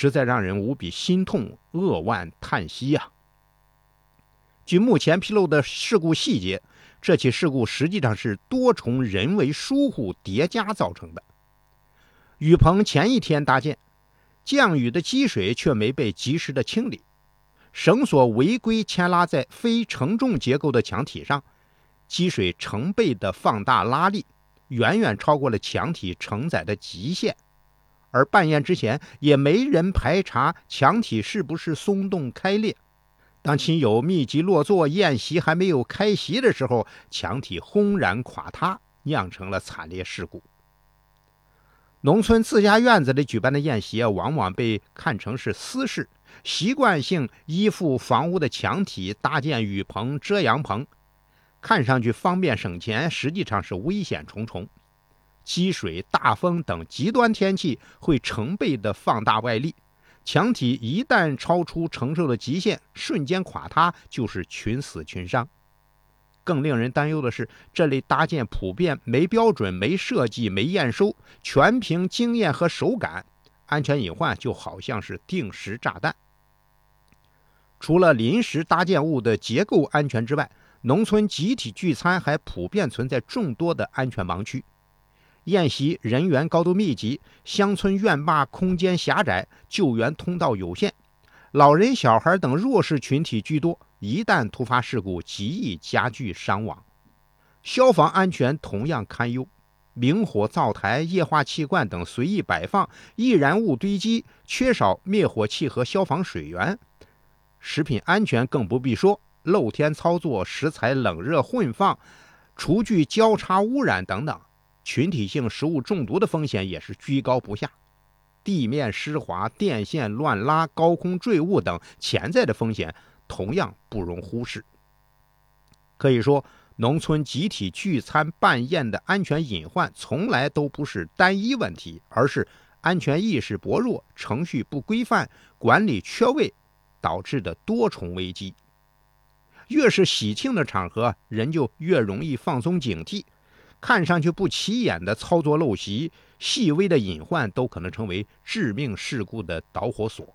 实在让人无比心痛、扼腕叹息啊。据目前披露的事故细节，这起事故实际上是多重人为疏忽叠加造成的。雨棚前一天搭建，降雨的积水却没被及时的清理，绳索违规牵拉在非承重结构的墙体上，积水成倍的放大拉力，远远超过了墙体承载的极限。而办验之前也没人排查墙体是不是松动开裂。当亲友密集落座，宴席还没有开席的时候，墙体轰然垮塌，酿成了惨烈事故。农村自家院子里举办的宴席往往被看成是私事，习惯性依附房屋的墙体搭建雨棚、遮阳棚，看上去方便省钱，实际上是危险重重。积水、大风等极端天气会成倍的放大外力，墙体一旦超出承受的极限，瞬间垮塌就是群死群伤。更令人担忧的是，这类搭建普遍没标准、没设计、没验收，全凭经验和手感，安全隐患就好像是定时炸弹。除了临时搭建物的结构安全之外，农村集体聚餐还普遍存在众多的安全盲区。宴席人员高度密集，乡村院坝空间狭窄，救援通道有限，老人、小孩等弱势群体居多，一旦突发事故，极易加剧伤亡。消防安全同样堪忧，明火灶台、液化气罐等随意摆放，易燃物堆积，缺少灭火器和消防水源。食品安全更不必说，露天操作、食材冷热混放、厨具交叉污染等等，群体性食物中毒的风险也是居高不下。地面湿滑、电线乱拉、高空坠物等潜在的风险同样不容忽视。可以说，农村集体聚餐办宴的安全隐患从来都不是单一问题，而是安全意识薄弱、程序不规范、管理缺位导致的多重危机。越是喜庆的场合，人就越容易放松警惕，看上去不起眼的操作陋习、细微的隐患都可能成为致命事故的导火索。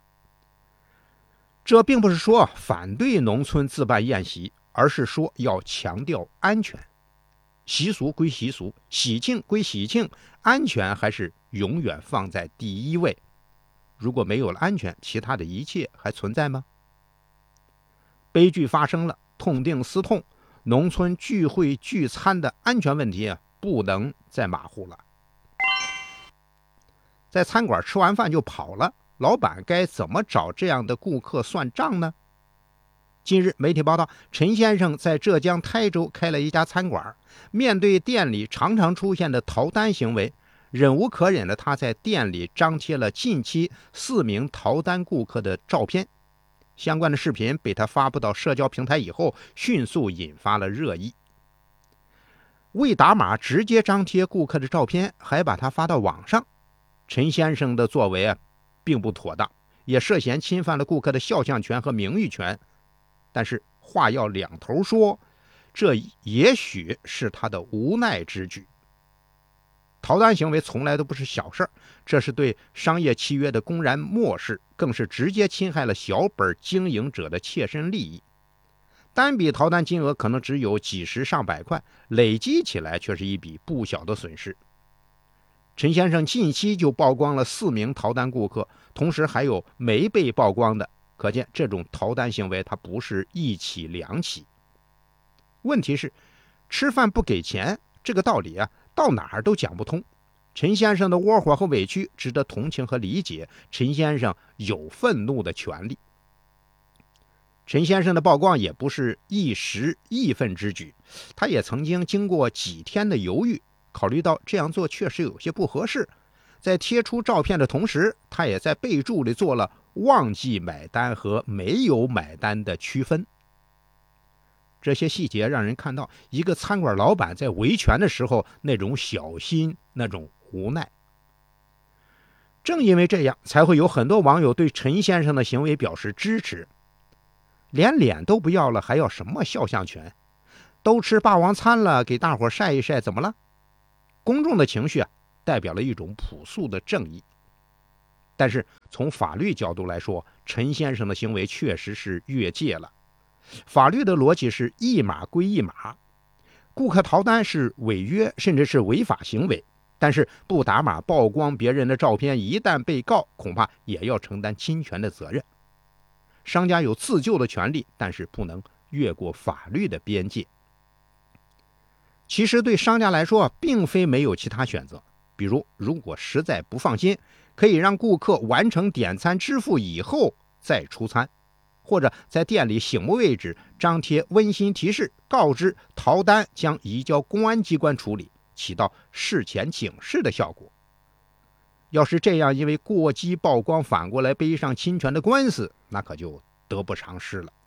这并不是说反对农村自办宴席，而是说要强调安全。习俗归习俗，喜庆归喜庆，安全还是永远放在第一位。如果没有了安全，其他的一切还存在吗？悲剧发生了，痛定思痛，农村聚会聚餐的安全问题不能再马虎了。在餐馆吃完饭就跑了，老板该怎么找这样的顾客算账呢？近日媒体报道，陈先生在浙江台州开了一家餐馆，面对店里常常出现的逃单行为，忍无可忍的他在店里张贴了近期4名逃单顾客的照片。相关的视频被他发布到社交平台以后，迅速引发了热议。未打码直接张贴顾客的照片，还把它发到网上，陈先生的作为并不妥当，也涉嫌侵犯了顾客的肖像权和名誉权。但是话要两头说，这也许是他的无奈之举。逃单行为从来都不是小事，这是对商业契约的公然漠视，更是直接侵害了小本经营者的切身利益。单笔逃单金额可能只有几十上百块，累积起来却是一笔不小的损失。陈先生近期就曝光了4名逃单顾客，同时还有没被曝光的，可见这种逃单行为它不是一起两起。问题是，吃饭不给钱这个道理到哪儿都讲不通。陈先生的窝火和委屈值得同情和理解，陈先生有愤怒的权利。陈先生的曝光也不是一时义愤之举，他也曾经经过几天的犹豫，考虑到这样做确实有些不合适，在贴出照片的同时，他也在备注里做了忘记买单和没有买单的区分。这些细节让人看到一个餐馆老板在维权的时候那种小心，那种无奈。正因为这样，才会有很多网友对陈先生的行为表示支持。连脸都不要了，还要什么肖像权？都吃霸王餐了，给大伙晒一晒怎么了？公众的情绪代表了一种朴素的正义。 但是从法律角度来说，陈先生的行为确实是越界了。法律的逻辑是一码归一码，顾客逃单是违约甚至是违法行为，但是不打码曝光别人的照片，一旦被告，恐怕也要承担侵权的责任。商家有自救的权利，但是不能越过法律的边界。其实对商家来说，并非没有其他选择，比如如果实在不放心，可以让顾客完成点餐支付以后再出餐，或者在店里醒目位置张贴温馨提示，告知逃单将移交公安机关处理，起到事前警示的效果。要是这样因为过激曝光反过来背上侵权的官司，那可就得不偿失了。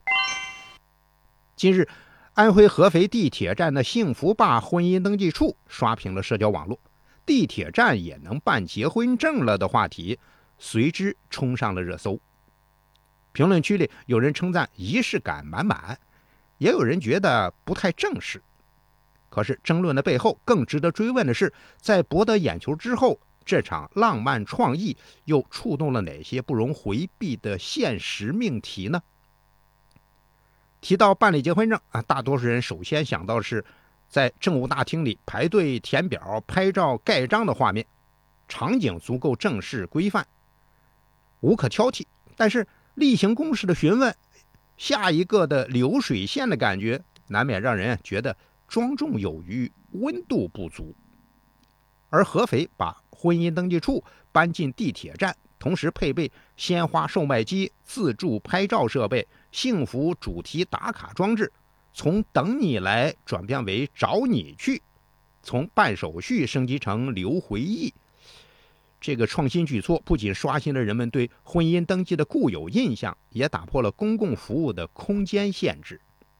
近日，安徽合肥地铁站的幸福坝婚姻登记处刷屏了社交网络，地铁站也能办结婚证了的话题随之冲上了热搜。评论区里有人称赞仪式感满满，也有人觉得不太正式。可是争论的背后更值得追问的是，在博得眼球之后，这场浪漫创意又触动了哪些不容回避的现实命题呢？提到办理结婚证大多数人首先想到的是在政务大厅里排队填表、拍照、盖章的画面，场景足够正式规范，无可挑剔。但是例行公事的询问，下一个的流水线的感觉，难免让人觉得庄重有余，温度不足。而合肥把婚姻登记处搬进地铁站，同时配备鲜花售卖机、自助拍照设备、幸福主题打卡装置，从等你来转变为找你去，从办手续升级成留回忆。这个创新举措不仅刷新了人们对婚姻登记的固有印象，也打破了公共服务的空间限制。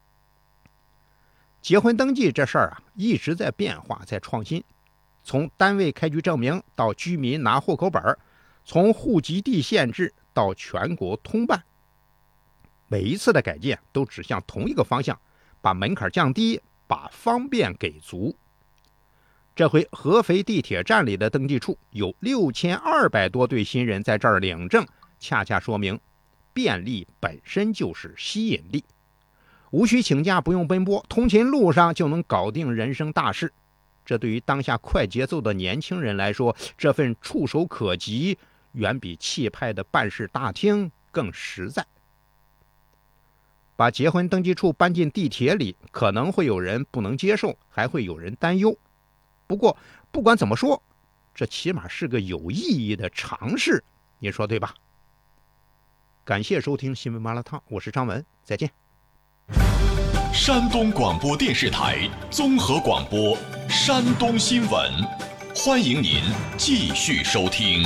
结婚登记这事儿一直在变化，在创新。从单位开具证明到居民拿户口本，从户籍地限制到全国通办，每一次的改进都指向同一个方向，把门槛降低，把方便给足。这回合肥地铁站里的登记处有6200多对新人在这儿领证，恰恰说明便利本身就是吸引力。无需请假，不用奔波，通勤路上就能搞定人生大事。这对于当下快节奏的年轻人来说，这份触手可及远比气派的办事大厅更实在。把结婚登记处搬进地铁里，可能会有人不能接受，还会有人担忧。不过不管怎么说，这起码是个有意义的尝试，你说对吧？感谢收听新闻麻辣烫，我是张文，再见。 山东广播电视台综合广播山东新闻，欢迎您继续收听。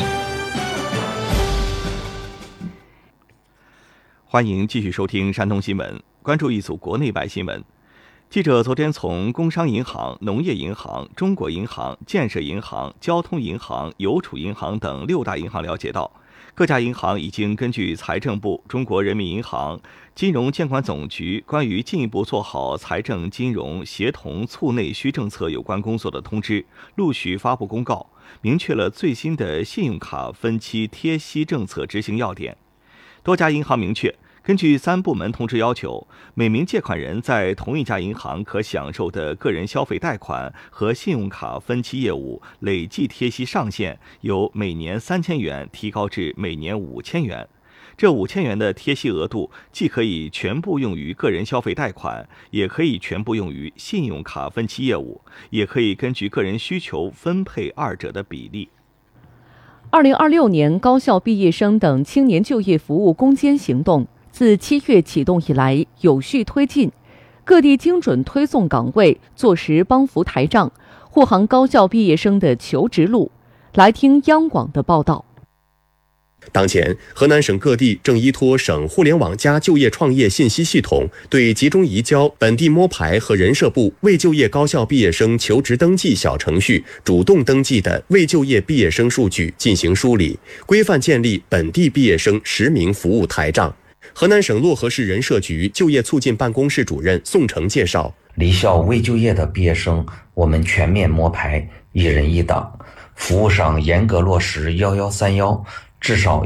欢迎继续收听山东新闻，关注一组国内外新闻。记者昨天从工商银行、农业银行、中国银行、建设银行、交通银行、邮储银行等6大银行了解到，各家银行已经根据财政部、中国人民银行、金融监管总局关于进一步做好财政金融协同促内需政策有关工作的通知，陆续发布公告，明确了最新的信用卡分期贴息政策执行要点。多家银行明确，根据3部门通知要求，每名借款人在同一家银行可享受的个人消费贷款和信用卡分期业务累计贴息上限由每年3000元提高至每年5000元。这5000元的贴息额度既可以全部用于个人消费贷款，也可以全部用于信用卡分期业务，也可以根据个人需求分配二者的比例。 2026年高校毕业生等青年就业服务攻坚行动自7月启动以来有序推进，各地精准推送岗位，坐实帮扶台账，护航高校毕业生的求职路。来听央广的报道。 当前，河南省各地正依托省互联网加就业创业信息系统，对集中移交本地摸排和人社部未就业高校毕业生求职登记小程序主动登记的未就业毕业生数据进行梳理，规范建立本地毕业生实名服务台账。河南省漯河市人社局就业促进办公室主任宋成介绍， 离校未就业的毕业生，我们全面摸排，一人一档，服务上严格落实1131， 至少